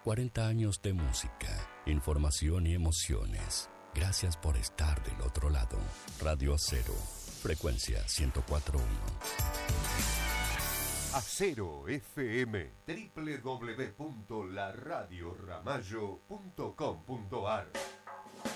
40 años de música, información y emociones. Gracias por estar del otro lado. Radio Acero, frecuencia 104.1. Acero FM, www.laradioramallo.com.ar